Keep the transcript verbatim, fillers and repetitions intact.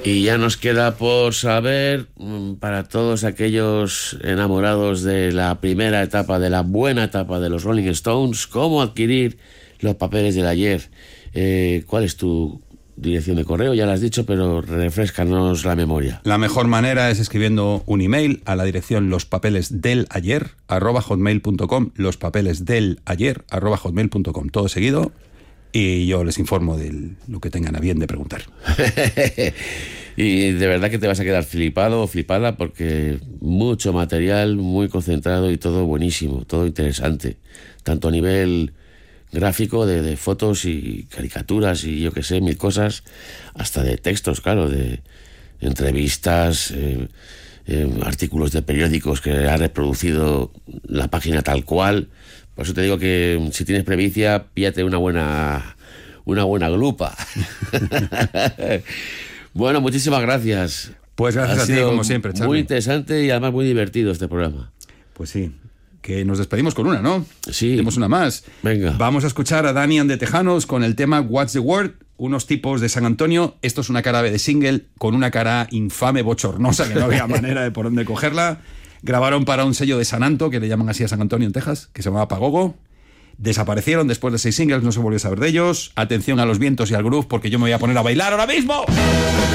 Y ya nos queda por saber, para todos aquellos enamorados de la primera etapa, de la buena etapa de los Rolling Stones, cómo adquirir los papeles del ayer. Eh, ¿Cuál es tu dirección de correo? Ya lo has dicho, pero refréscanos la memoria. La mejor manera es escribiendo un email a la dirección lospapelesdelayer arroba hotmail punto com, lospapelesdelayer arroba hotmail punto com, todo seguido, y yo les informo de lo que tengan a bien de preguntar. Y de verdad que te vas a quedar flipado o flipada, porque mucho material, muy concentrado y todo buenísimo, todo interesante, tanto a nivel gráfico, de, de fotos y caricaturas y yo que sé, mil cosas, hasta de textos, claro, de entrevistas, eh, eh, artículos de periódicos que ha reproducido la página tal cual. Por eso te digo que si tienes previcia, píllate una buena una buena lupa. Bueno, muchísimas gracias. Pues gracias ha a ti, como siempre, Charlie. Muy interesante y además muy divertido este programa. Pues sí, que nos despedimos con una, ¿no? Sí. Tenemos una más. Venga. Vamos a escuchar a Dani and the Tejanos con el tema What's the Word, unos tipos de San Antonio. Esto es una cara B de single con una cara infame, bochornosa, que no había manera de por dónde cogerla. Grabaron para un sello de San Anto, que le llaman así a San Antonio en Texas, que se llamaba Pagogo. Desaparecieron después de seis singles, no se volvió a saber de ellos. Atención a los vientos y al groove, porque yo me voy a poner a bailar ahora mismo.